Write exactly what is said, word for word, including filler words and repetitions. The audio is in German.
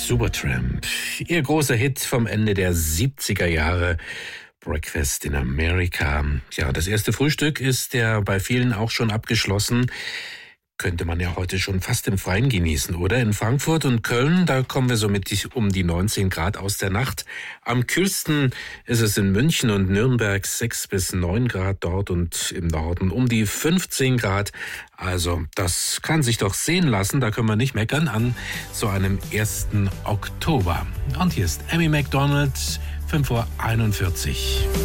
Supertramp. Ihr großer Hit vom Ende der siebziger Jahre. Breakfast in America. Ja, das erste Frühstück ist ja bei vielen auch schon abgeschlossen. Könnte man ja heute schon fast im Freien genießen, oder? In Frankfurt und Köln, da kommen wir so mit um die neunzehn Grad aus der Nacht. Am kühlsten ist es in München und Nürnberg sechs bis neun Grad dort und im Norden um die fünfzehn Grad. Also das kann sich doch sehen lassen, da können wir nicht meckern an so einem ersten Oktober. Und hier ist Amy Macdonald, fünf Uhr einundvierzig.